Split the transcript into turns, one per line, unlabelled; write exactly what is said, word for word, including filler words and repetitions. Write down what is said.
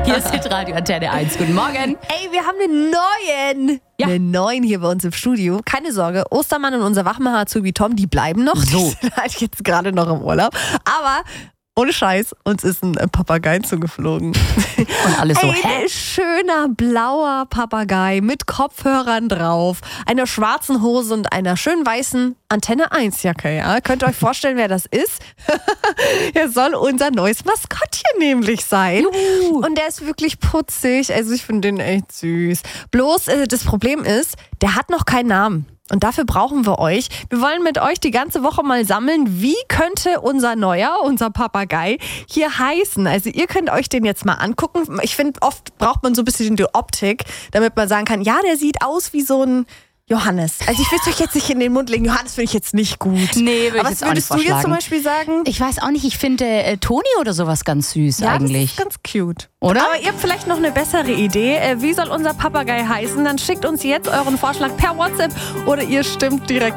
Hier ist Hitradio Antenne eins. Guten Morgen.
Ey, wir haben einen neuen.
Ja.
Einen neuen hier bei uns im Studio. Keine Sorge, Ostermann und unser Wachmacher Azubi Tom, die bleiben noch.
So.
Die sind halt jetzt gerade noch im Urlaub. Aber ohne Scheiß, uns ist ein Papagei zugeflogen.
Und alles so,
Ey,
hä?
ein schöner blauer Papagei mit Kopfhörern drauf, einer schwarzen Hose und einer schön weißen Antenne eins Jacke. Ja? Könnt ihr euch vorstellen, wer das ist? Er soll unser neues Maskottchen nämlich sein.
Juhu.
Und der ist wirklich putzig. Also ich finde den echt süß. Bloß äh, das Problem ist, der hat noch keinen Namen. Und dafür brauchen wir euch. Wir wollen mit euch die ganze Woche mal sammeln, wie könnte unser neuer, unser Papagei hier heißen. Also ihr könnt euch den jetzt mal angucken. Ich finde, oft braucht man so ein bisschen die Optik, damit man sagen kann, ja, der sieht aus wie so ein Johannes. Also ich will es euch jetzt nicht in den Mund legen. Johannes finde ich jetzt nicht gut.
Nee, würde ich
Aber
jetzt
was
auch nicht
würdest du jetzt zum
vorschlagen.
Beispiel sagen?
Ich weiß auch nicht, ich finde äh, Toni oder sowas ganz süß
Ja,
eigentlich.
das ist ganz cute.
Oder?
Aber ihr habt vielleicht noch eine bessere Idee. Äh, Wie soll unser Papagei heißen? Dann schickt uns jetzt euren Vorschlag per WhatsApp oder ihr stimmt direkt